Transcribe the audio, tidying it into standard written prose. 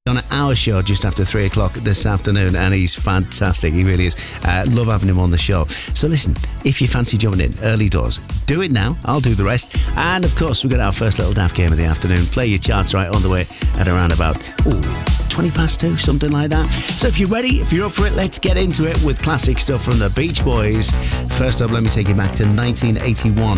on our show just after 3 o'clock this afternoon, and he's fantastic. He really is. Love having him on the show. So listen, if you fancy jumping in early doors, do it now. I'll do the rest. And of course, we've got our first little daft game of the afternoon. Play your charts right on the way at around about 20 past 2, something like that. So if you're ready, if you're up for it, let's get into it with classic stuff from the Beach Boys. First up, let me take you back to 1981.